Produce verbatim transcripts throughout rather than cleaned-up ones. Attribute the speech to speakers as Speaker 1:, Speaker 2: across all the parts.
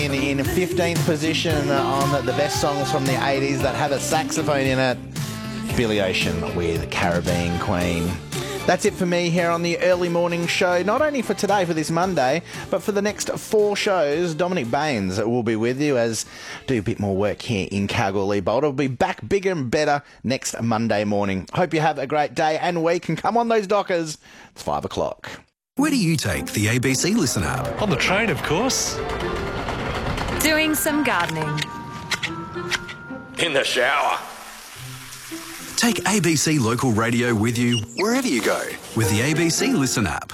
Speaker 1: In, in fifteenth position on the best songs from the eighties that have a saxophone in it, Billy Ocean with Caribbean Queen. That's it for me here on the early morning show, not only for today, for this Monday, but for the next four shows. Dominic Baines will be with you as do a bit more work here in Kalgoorlie-Boulder. We'll be back bigger and better next Monday morning. Hope you have a great day and week, and come on those Dockers. It's five o'clock.
Speaker 2: Where do you take the A B C Listen app?
Speaker 3: On the train, of course.
Speaker 4: Doing some gardening.
Speaker 3: In the shower.
Speaker 2: Take A B C Local Radio with you wherever you go with the A B C Listen app.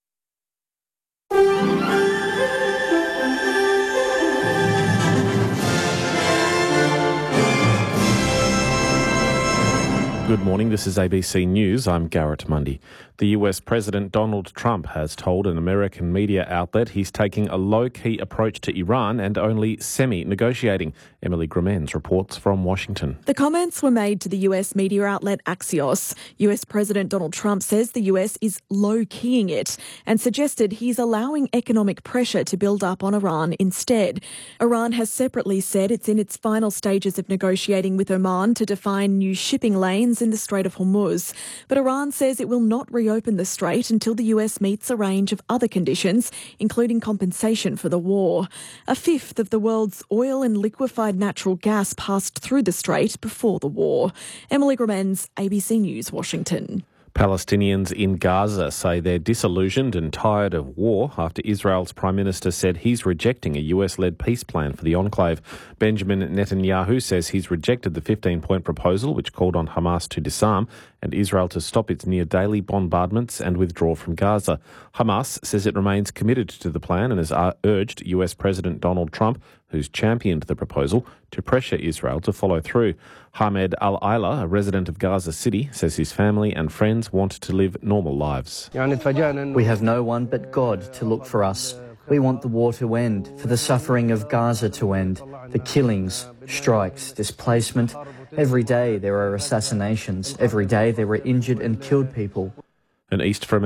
Speaker 5: Good morning, this is A B C News. I'm Garrett Mundy. The U S President Donald Trump has told an American media outlet he's taking a low-key approach to Iran and only semi-negotiating. Emily Gremens reports from Washington.
Speaker 6: The comments were made to the U S media outlet Axios. U S President Donald Trump says the U S is low-keying it and suggested he's allowing economic pressure to build up on Iran instead. Iran has separately said it's in its final stages of negotiating with Oman to define new shipping lanes in the Strait of Hormuz. But Iran says it will not reopen the strait until the U S meets a range of other conditions, including compensation for the war. A fifth of the world's oil and liquefied natural gas passed through the strait before the war. Emily Gremens, A B C News, Washington.
Speaker 5: Palestinians in Gaza say they're disillusioned and tired of war after Israel's Prime Minister said he's rejecting a U S-led peace plan for the enclave. Benjamin Netanyahu says he's rejected the fifteen-point proposal which called on Hamas to disarm and Israel to stop its near-daily bombardments and withdraw from Gaza. Hamas says it remains committed to the plan and has urged U S President Donald Trump, who's championed the proposal, to pressure Israel to follow through. Hamed Al-Aila, a resident of Gaza City, says his family and friends want to live normal lives.
Speaker 7: We have no one but God to look for us. We want the war to end, for the suffering of Gaza to end, the killings, strikes, displacement. Every day there are assassinations. Every day there are injured and killed people.
Speaker 5: And East from